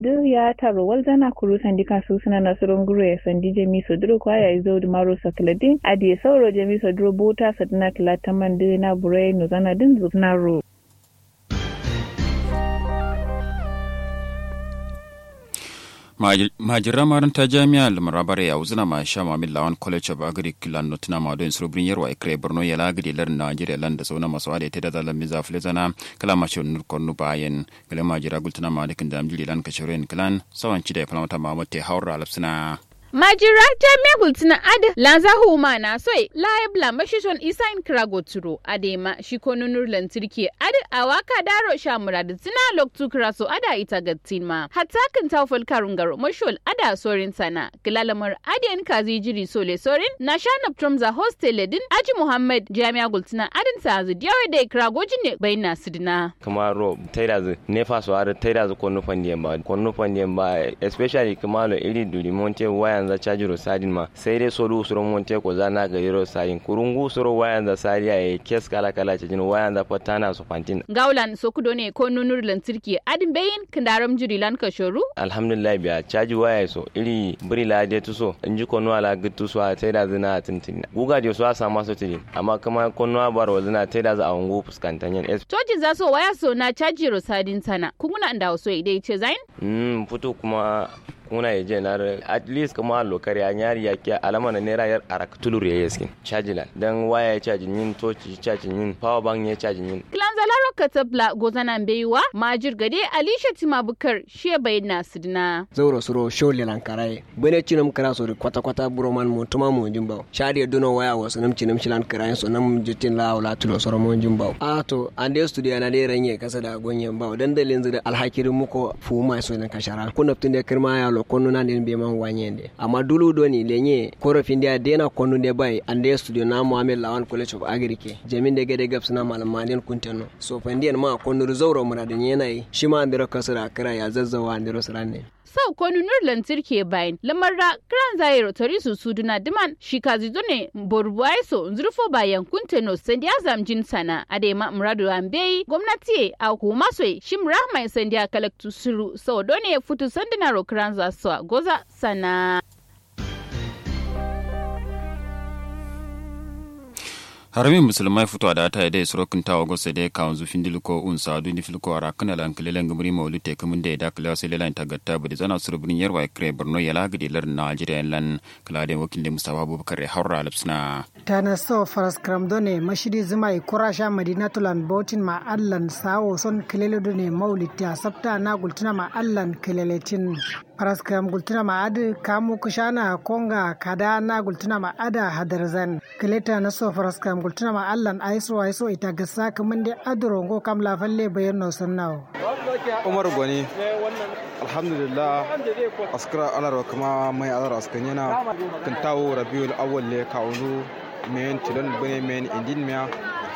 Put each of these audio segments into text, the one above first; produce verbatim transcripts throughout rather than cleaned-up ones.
duk ya taro walzana kuru sandika su suna nasurun guru ya sandi jami sodro kwaya izo da maro sakladin adi sauro jami sodro bota sadina kilataman da na burai nuzana din zufna ro. Majira maranta jami'a lamarabare ya wuzina ma sha mamin lawan college of agric lan notina ma don surubrin yarwa ikre borno ya lagidi lar Nigeria lan da sauna masu ade ta da zalan miza flezana kala ma shi nur kornu bayan gale majira gultuna ma dikin da amjili lan kashirin klan sawan ci da falmata ma mate haura alapsina Majira jami'a gultina ad lanza huma na soy laib la mashishon isa in krago turo adema shikonunur lantirki ad awaka daro shamura da tina loktu kraso ada ita gattin ma hatta kan tawfal karungaro mashol ada sorin sana gilalamar adiyan kazi jiri sole sorin na shanab tromza hostel din aji muhammad jami'a gultina adin sa zu diyawe da krago jine bayna sidina kamaro taida zu nefa so ada taida zu konno fandiyan ba konno fandiyan ba especially kamalo iri duri monte waya yanzu cajiro sadin ma sai dai solo suro monte ko zana ga yiro sadin kurungu suro wayan da sariya ya kes kala kala cajin wayan da fatana su fantin gaulan sokudo ne ko nunur lantirki adin bayin kandaram jirilan kashoru alhamdulillah biya caji waya so iri brila de tuso inji ko no ala gitu so a taida zina tintin guga de so a sama so tiri amma kuma ko no bar wazina taida za a wangu fuskantanyen toji za so waya so na cajiro sadin sana kunguna anda so idai ce zain mm futu kuma kuna yaje na at least kuma lokari a nyari yake alama na naira yar araktulur ya yeskin chajilan dan waya ya cajin yin toci cajin yin power bank ya cajin yin klanzalaro katabla gozana mbeiwa majir gade alisha timabukar she bayna sidna zauro suro shole lankarai bane cinum kara so kwata kwata buroman mutuma mo jimbaw shadi dono waya wasanam cinum shilan karai so nam jitin la wala tulo soro mo jimbaw a to ande studio na de ranye kasa da gonyen baw dan dalin zira alhakirin muko fuma so nan kashara kuna tunde kirma ya kono nan den be man wanyende amma dulu doni lenye korofin dia dena kono de bay ande studio na Muhammad Lawan College of Agric jamin de gede gaps na malamanin kunteno so fandiyan ma kono zauro muradin yanayi shi ma andiro kasara kira ya zazzawa andiro sarane sau ko nunur lantirki bayan lamarra kran zairo torisu suduna diman shi kazi ne borbuai so nzurfo bayan kunteno sandiya zamjin sana adema muradu ambe gwamnati a hukuma so shimra mai sandiya kalaktu suru sau done futu sandina ro kran za so goza sana harami musulmai fito da ta dai surokin tawo gosa dai kawun zufin diliko unsa duni filko ara kana lan kilelan gumri maulute kamun da da kala sai lelan tagatta budi zana surbin yarwa kre borno ya lagidi lar Najeriya lan kala da wakil da Mustafa Abubakar haura lapsna tana so faras kram done mashidi zuma kurasha madinatulan botin ma allan sawo son kilele done maulite asabta na gultuna ma allan kileletin faras kram gultuna ma adu kamu kushana konga kada na gultuna ma ada hadarzan kileta na so faras kram gultuna ma allan aiso aiso ita gasa kaman da adurongo kam la falle bayan no sannawo Umar Gwani alhamdulillah askara alar kuma mai alar askanyana kan tawo rabiul awwal le kaunu men tilon bane men indin miya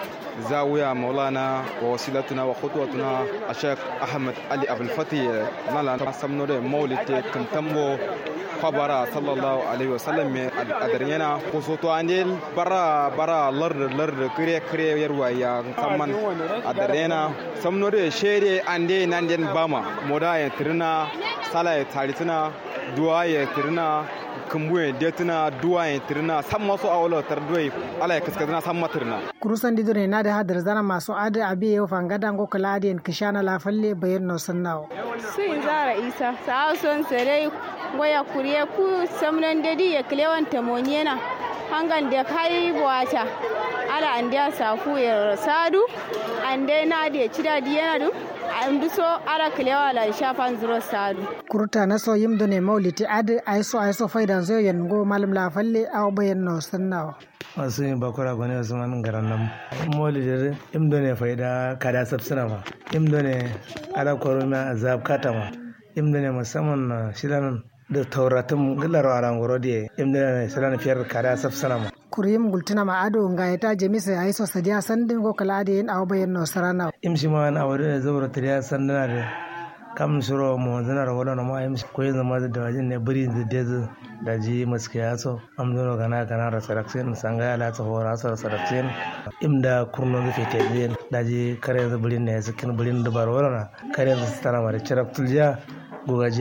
زاوية مولانا ووسيلتنا وخطوتنا الشيخ أحمد علي أبو الفتي نالا سمنور مولد كنتمو خبر صلى الله عليه وسلم أدرينا خصوصا عندل برا برا لر لر كريه كريه يروي يا ثمن أدرينا سمنور شيري عندي نندن باما مودا يترنا سلا يتالتنا دعاء يترنا kumbuye detina duwaye tirna samma so awlo tardoi ala kaskadna samma tirna kurusan didore na da hadar zana masu ada abi yau fangada ngo kaladian kishana la falle bayan no sannawo sun zara isa sa son sere goya kuriye ku samnan dedi ya klewan tamoniena hangan da kai buwata ala andiya safu ya sadu ande na da cida diyana du andu so ara klewa la shafan zuro sadu kurta na so yimdo ne mauliti ade aiso aiso faida zo yen go malam la falle aw bayan no sannawo wasu yin bakura gwani wasu manin garan nan maulidin imdo ne faida kada sabsina ma imdo ne ala korona azab kata ma imdo ne musamman shilan da tauratun gilar waran gorodi imdo ne shilan fiyar kada sabsina ma kuriyim gultuna ma ado ngaita jemisa aiso sadiya sandin go kala ade yin aw bayan no sarana imshi ma na awre zawra tariya sandana da kam suro mo zana rawala no ma imshi ko yin zama da wajin ne buri da dezu da ji maskiya so amdono gana gana da saraksen sanga ala ta hora sa saraksen imda kurno da fete biyan da ji kare da burin ne sakin burin da barwara kare da tana ma da charap tulja gogaji